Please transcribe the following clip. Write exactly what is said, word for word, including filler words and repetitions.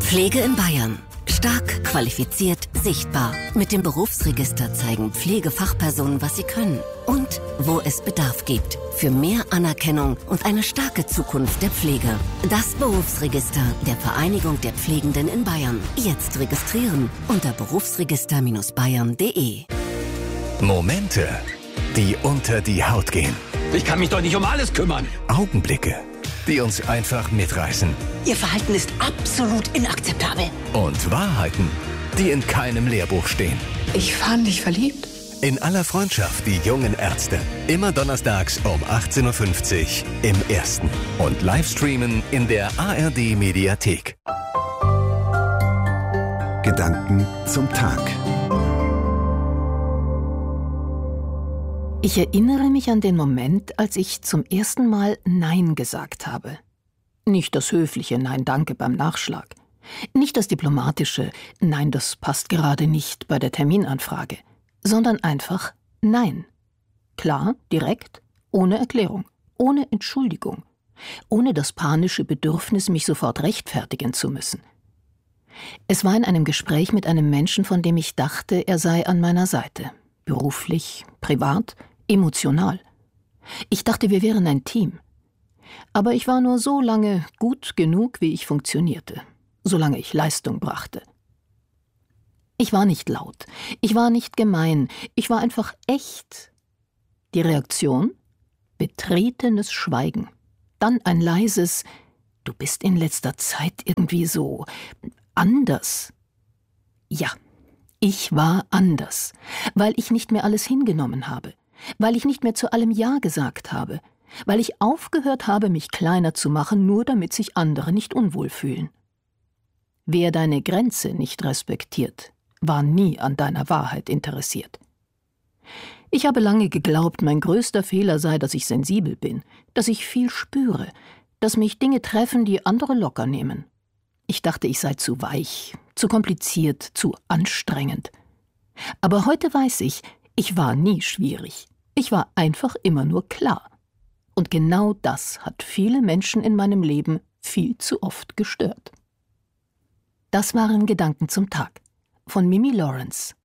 Pflege in Bayern. Stark, qualifiziert, sichtbar. Mit dem Berufsregister zeigen Pflegefachpersonen, was sie können und wo es Bedarf gibt. Für mehr Anerkennung und eine starke Zukunft der Pflege. Das Berufsregister der Vereinigung der Pflegenden in Bayern. Jetzt registrieren unter berufsregister Bayern punkt de. Momente, die unter die Haut gehen. Ich kann mich doch nicht um alles kümmern. Augenblicke, die uns einfach mitreißen. Ihr Verhalten ist absolut inakzeptabel. Und Wahrheiten, die in keinem Lehrbuch stehen. Ich fand dich verliebt. In aller Freundschaft, die jungen Ärzte. Immer donnerstags um achtzehn Uhr fünfzig im Ersten. Und Livestreamen in der A R D-Mediathek. Gedanken zum Tag. Ich erinnere mich an den Moment, als ich zum ersten Mal Nein gesagt habe. Nicht das höfliche Nein, danke beim Nachschlag. Nicht das diplomatische Nein, das passt gerade nicht bei der Terminanfrage. Sondern einfach Nein. Klar, direkt, ohne Erklärung, ohne Entschuldigung, ohne das panische Bedürfnis, mich sofort rechtfertigen zu müssen. Es war in einem Gespräch mit einem Menschen, von dem ich dachte, er sei an meiner Seite. Beruflich, privat, emotional. Ich dachte, wir wären ein Team. Aber ich war nur so lange gut genug, wie ich funktionierte, solange ich Leistung brachte. Ich war nicht laut, ich war nicht gemein, ich war einfach echt. Die Reaktion? Betretenes Schweigen. Dann ein leises: Du bist in letzter Zeit irgendwie so anders. Ja, ich war anders, weil ich nicht mehr alles hingenommen habe, weil ich nicht mehr zu allem Ja gesagt habe, weil ich aufgehört habe, mich kleiner zu machen, nur damit sich andere nicht unwohl fühlen. Wer deine Grenze nicht respektiert, war nie an deiner Wahrheit interessiert. Ich habe lange geglaubt, mein größter Fehler sei, dass ich sensibel bin, dass ich viel spüre, dass mich Dinge treffen, die andere locker nehmen. Ich dachte, ich sei zu weich, zu kompliziert, zu anstrengend. Aber heute weiß ich, ich war nie schwierig. Ich war einfach immer nur klar. Und genau das hat viele Menschen in meinem Leben viel zu oft gestört. Das waren Gedanken zum Tag von Mimi Lawrence.